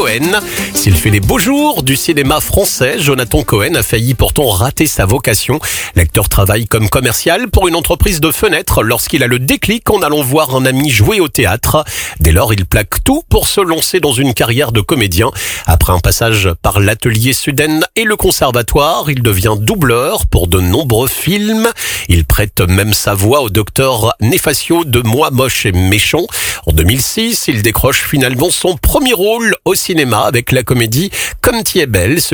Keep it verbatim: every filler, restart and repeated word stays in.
Cohen. S'il fait les beaux jours du cinéma français, Jonathan Cohen a failli pourtant rater sa vocation. L'acteur travaille comme commercial pour une entreprise de fenêtres lorsqu'il a le déclic en allant voir un ami jouer au théâtre. Dès lors, il plaque tout pour se lancer dans une carrière de comédien. Après un passage par l'atelier Suden et le conservatoire, il devient doubleur pour de nombreux films. Il prête même sa voix au docteur Nefacio de Moi moche et méchant. En deux mille six, il décroche finalement son premier rôle au cinéma avec la comédie Comme tu es belle.